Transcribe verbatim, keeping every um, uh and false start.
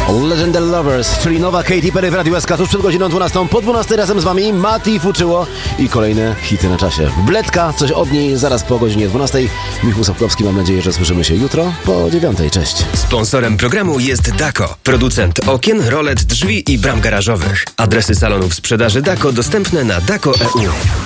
Legendary Lovers, czyli nowa Katy Perry w Radiu S K tuż przed godziną dwunastą. Po dwunastej razem z wami Mati Fuczyło i kolejne hity na czasie. Bledka, coś od niej zaraz po godzinie dwunastej. Michał Sapkowski, mam nadzieję, że słyszymy się jutro po dziewiątej. Cześć. Sponsorem programu jest Dako, producent okien, rolet, drzwi i bram garażowych. Adresy salonów sprzedaży Dako dostępne na dako kropka e u.